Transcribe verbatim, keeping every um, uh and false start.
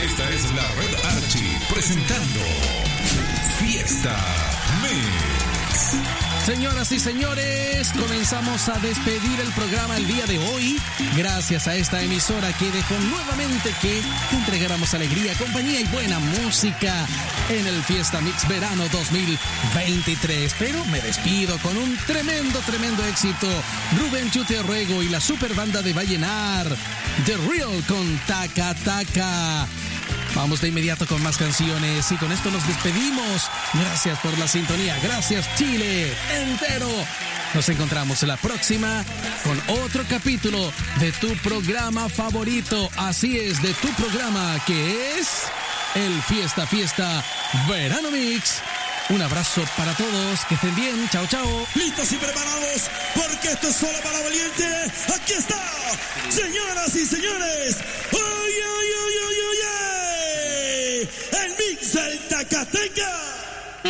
Esta es la Red Archie presentando Fiesta Mix. Señoras y señores, comenzamos a despedir el programa el día de hoy. Gracias a esta emisora que dejó nuevamente que te entregáramos alegría, compañía y buena música en el Fiesta Mix Verano dos mil veintitrés. Pero me despido con un tremendo, tremendo éxito. Rubén Chute Orrego y la super banda de Vallenar, The Real con Taca Taca. Vamos de inmediato con más canciones y con esto nos despedimos. Gracias por la sintonía. Gracias, Chile entero. Nos encontramos en la próxima con otro capítulo de tu programa favorito. Así es, de tu programa que es el Fiesta Fiesta Verano Mix. Un abrazo para todos, que estén bien, chao, chao. Listos y preparados, porque esto es solo para valiente. Aquí está, señoras y señores. ¡Oye, oye, oye, oye, oye! El mix del Taca Taca.